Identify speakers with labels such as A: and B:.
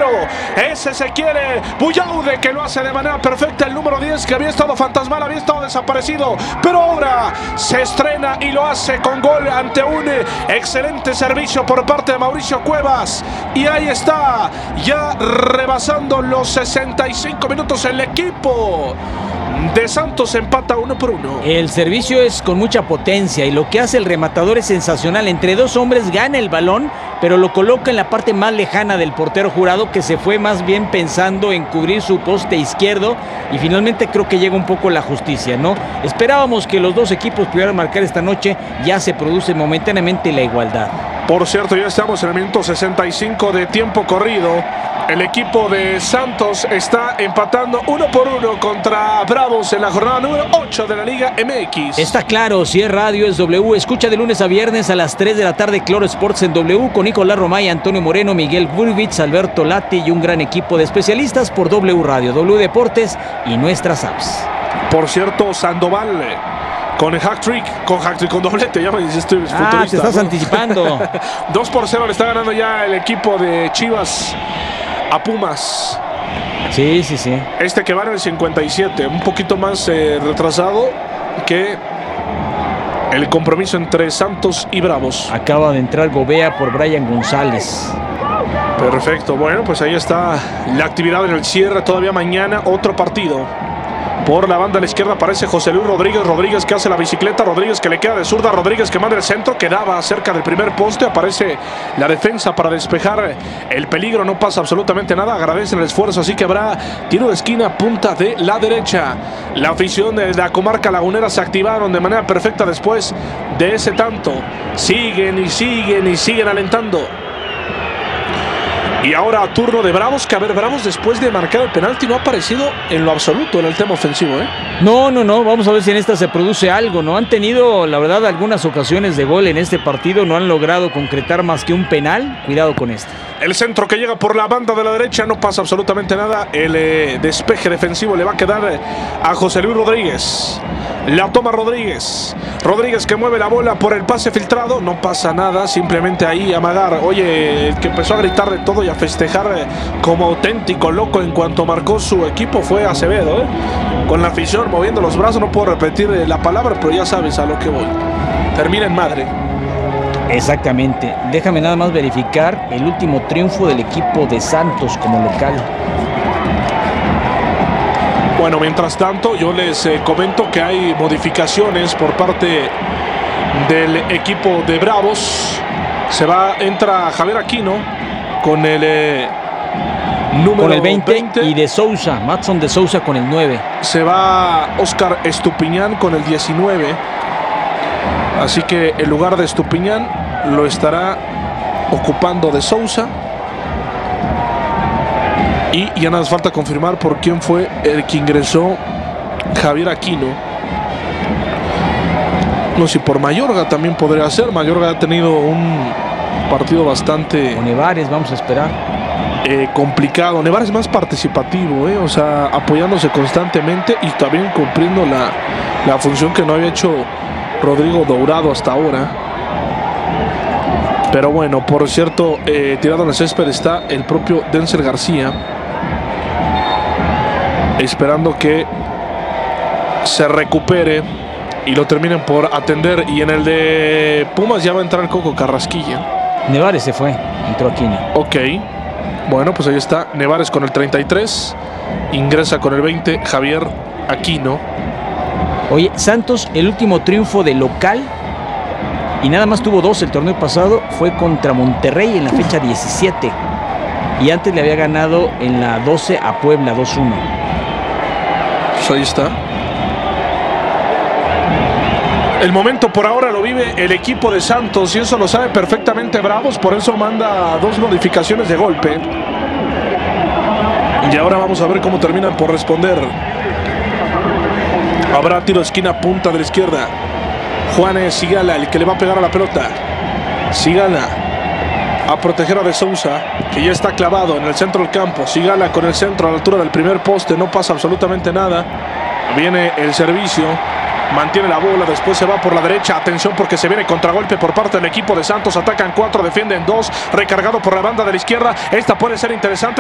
A: delantero. Ese se quiere Buyaude, que lo hace de manera perfecta. El número 10, que había estado fantasmal, había estado desaparecido, pero ahora se estrena y lo hace con gol ante un excelente servicio por parte de Mauricio Cuevas. Y ahí está, ya rebasando los 65 minutos, el equipo de Santos empata 1-1.
B: El servicio es con mucha potencia y lo que hace el rematador es sensacional. Entre dos hombres gana el balón, pero lo coloca en la parte más lejana del portero Jurado, que se fue más bien pensando en cubrir su poste izquierdo, y finalmente creo que llega un poco la justicia, ¿no? Esperábamos que los dos equipos pudieran marcar esta noche, ya se produce momentáneamente la igualdad.
A: Por cierto, ya estamos en el minuto 65 de tiempo corrido. El equipo de Santos está empatando 1-1 contra Bravos en la jornada número 8 de la Liga MX.
B: Está claro, si es radio es W. Escucha de lunes a viernes a las 3 de la tarde Cloro Sports en W con Nicolás Romay, Antonio Moreno, Miguel Burbitz, Alberto Lati y un gran equipo de especialistas por W Radio, W Deportes y nuestras apps.
A: Por cierto, Sandoval con hat-trick, con doblete, ya me dices, estoy futurista.
B: Te estás anticipando.
A: 2-0 le está ganando ya el equipo de Chivas a Pumas.
B: Sí.
A: Este que va en el 57, un poquito más retrasado que el compromiso entre Santos y Bravos.
B: Acaba de entrar Gobea por Brian González.
A: Perfecto, bueno, pues ahí está la actividad en el cierre. Todavía mañana otro partido. Por la banda a la izquierda aparece José Luis Rodríguez que hace la bicicleta, Rodríguez que le queda de zurda, Rodríguez que manda el centro, quedaba cerca del primer poste, aparece la defensa para despejar el peligro, no pasa absolutamente nada, agradecen el esfuerzo, así que habrá tiro de esquina, punta de la derecha. La afición de la comarca lagunera se activaron de manera perfecta después de ese tanto, siguen alentando. Y ahora turno de Bravos, que a ver, Bravos después de marcar el penalti no ha aparecido en lo absoluto en el tema ofensivo, ¿eh?
B: No, vamos a ver si en esta se produce algo, ¿no? Han tenido, la verdad, algunas ocasiones de gol en este partido, no han logrado concretar más que un penal, cuidado con esto.
A: El centro que llega por la banda de la derecha, no pasa absolutamente nada, el despeje defensivo le va a quedar a José Luis Rodríguez. La toma Rodríguez que mueve la bola por el pase filtrado, no pasa nada, simplemente ahí amagar. Oye, el que empezó a gritar de todo y a festejar como auténtico loco en cuanto marcó su equipo fue Acevedo, ¿eh? Con la afición moviendo los brazos, no puedo repetir la palabra, pero ya sabes a lo que voy. Termina en madre.
B: Exactamente, déjame nada más verificar el último triunfo del equipo de Santos como local.
A: Bueno, mientras tanto, yo les comento que hay modificaciones por parte del equipo de Bravos. Entra Javier Aquino con el número
B: con el 20 y de Sousa, Matson de Sousa con el 9.
A: Se va Oscar Estupiñán con el 19. Así que el lugar de Estupiñán lo estará ocupando de Sousa. Y ya nada más falta confirmar por quién fue el que ingresó Javier Aquino. No sé si por Mayorga también podría ser. Mayorga ha tenido un partido bastante...
B: Con Nevares vamos a esperar.
A: Complicado. Nevares es más participativo, o sea, apoyándose constantemente y también cumpliendo la función que no había hecho Rodrigo Dourado hasta ahora. Pero bueno, por cierto, tirado en el césped está el propio Denzel García, esperando que se recupere y lo terminen por atender. Y en el de Pumas ya va a entrar Coco Carrasquilla.
B: Nevares se fue, entró Aquino.
A: Ok, bueno, pues ahí está Nevares con el 33, ingresa con el 20 Javier Aquino.
B: Oye, Santos, el último triunfo de local, y nada más tuvo 2 el torneo pasado, fue contra Monterrey en la fecha 17. Y antes le había ganado en la 12 a Puebla 2-1.
A: Pues ahí está. El momento por ahora lo vive el equipo de Santos y eso lo sabe perfectamente Bravos, por eso manda 2 modificaciones de golpe. Y ahora vamos a ver cómo terminan por responder. Habrá tiro de esquina, punta de la izquierda. Juanes Sigala, el que le va a pegar a la pelota. Sigala a proteger a De Sousa, que ya está clavado en el centro del campo. Sigala con el centro a la altura del primer poste, no pasa absolutamente nada. Viene el servicio, mantiene la bola, después se va por la derecha. Atención porque se viene contragolpe por parte del equipo de Santos. Atacan 4, defienden 2, recargado por la banda de la izquierda. Esta puede ser interesante.